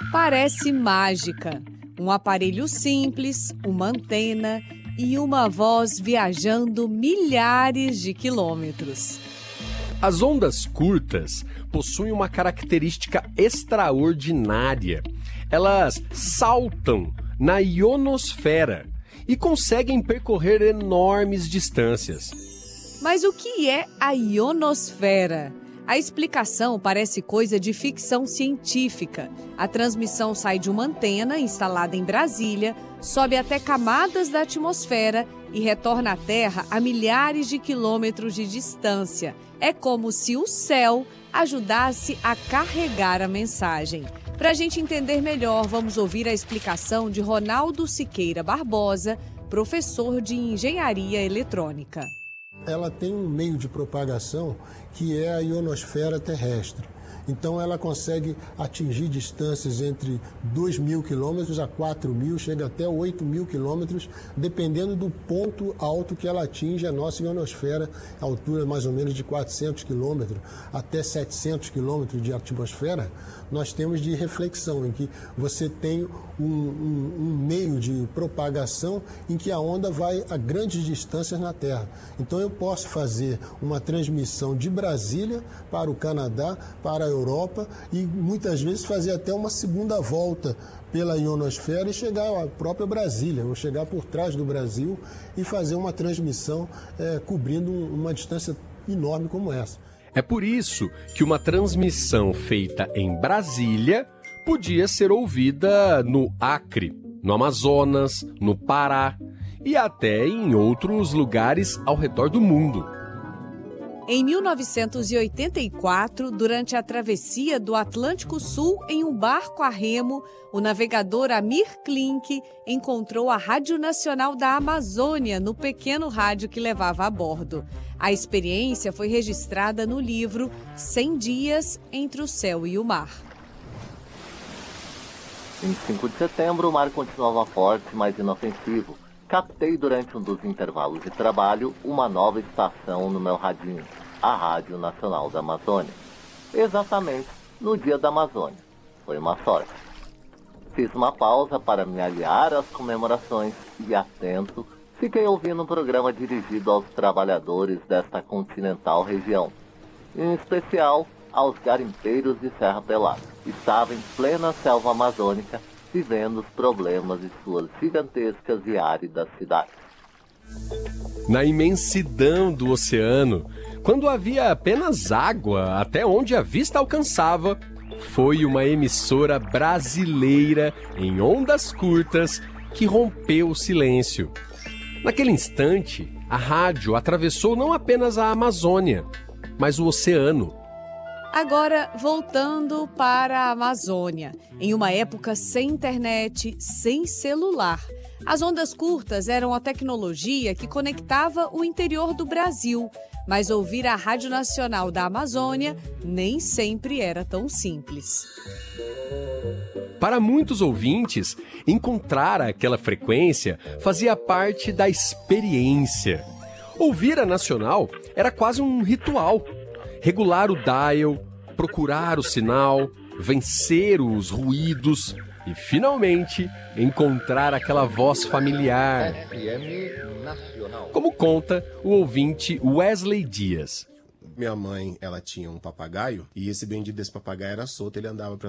Parece mágica. Um aparelho simples, uma antena e uma voz viajando milhares de quilômetros. As ondas curtas possuem uma característica extraordinária. Elas saltam na ionosfera e conseguem percorrer enormes distâncias. Mas o que é a ionosfera? A explicação parece coisa de ficção científica. A transmissão sai de uma antena instalada em Brasília, sobe até camadas da atmosfera e retorna à Terra a milhares de quilômetros de distância. É como se o céu ajudasse a carregar a mensagem. Para a gente entender melhor, vamos ouvir a explicação de Ronaldo Siqueira Barbosa, professor de Engenharia Eletrônica. Ela tem um meio de propagação que é a ionosfera terrestre. Então ela consegue atingir distâncias entre 2.000 quilômetros a 4.000, chega até 8.000 quilômetros, dependendo do ponto alto que ela atinge a nossa ionosfera, a altura mais ou menos de 400 quilômetros até 700 quilômetros de atmosfera. Nós temos de reflexão, em que você tem um meio de propagação em que a onda vai a grandes distâncias na Terra. Então eu posso fazer uma transmissão de Brasília para o Canadá, para a Europa e muitas vezes fazer até uma segunda volta pela ionosfera e chegar à própria Brasília, ou chegar por trás do Brasil e fazer uma transmissão cobrindo uma distância enorme como essa. É por isso que uma transmissão feita em Brasília podia ser ouvida no Acre, no Amazonas, no Pará e até em outros lugares ao redor do mundo. Em 1984, durante a travessia do Atlântico Sul em um barco a remo, o navegador Amir Klink encontrou a Rádio Nacional da Amazônia no pequeno rádio que levava a bordo. A experiência foi registrada no livro 100 Dias entre o Céu e o Mar. Em 5 de setembro, o mar continuava forte, mas inofensivo. Captei durante um dos intervalos de trabalho uma nova estação no meu radinho, a Rádio Nacional da Amazônia. Exatamente no dia da Amazônia. Foi uma sorte. Fiz uma pausa para me aliar às comemorações e, atento, fiquei ouvindo um programa dirigido aos trabalhadores desta continental região, em especial aos garimpeiros de Serra Pelada. Estava em plena selva amazônica, vivendo os problemas de suas gigantescas e áridas cidades. Na imensidão do oceano, quando havia apenas água até onde a vista alcançava, foi uma emissora brasileira em ondas curtas que rompeu o silêncio. Naquele instante, a rádio atravessou não apenas a Amazônia, mas o oceano. Agora, voltando para a Amazônia, em uma época sem internet, sem celular. As ondas curtas eram a tecnologia que conectava o interior do Brasil, mas ouvir a Rádio Nacional da Amazônia nem sempre era tão simples. Para muitos ouvintes, encontrar aquela frequência fazia parte da experiência. Ouvir a Nacional era quase um ritual. Regular o dial, procurar o sinal, vencer os ruídos e, finalmente, encontrar aquela voz familiar. Como conta o ouvinte Wesley Dias. Minha mãe, ela tinha um papagaio e esse bendito desse papagaio era solto, ele andava para